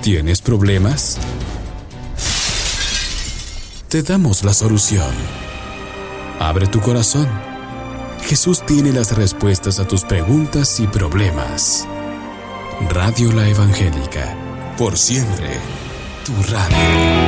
¿Tienes problemas? Te damos la solución. Abre tu corazón. Jesús tiene las respuestas a tus preguntas y problemas. Radio La Evangélica, por siempre, tu radio.